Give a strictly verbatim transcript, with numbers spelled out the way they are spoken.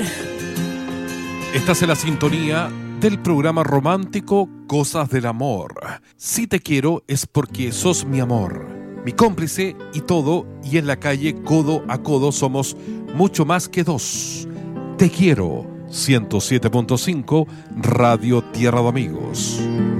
Estás en la sintonía del programa romántico Cosas del Amor. Si te quiero es porque sos mi amor, mi cómplice y todo, y en la calle codo a codo somos mucho más que dos. Te quiero, ciento siete punto cinco, Radio Tierra de Amigos.